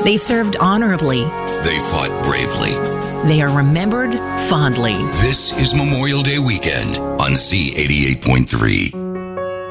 They served honorably. They fought bravely. They are remembered fondly. This is Memorial Day weekend on C88.3.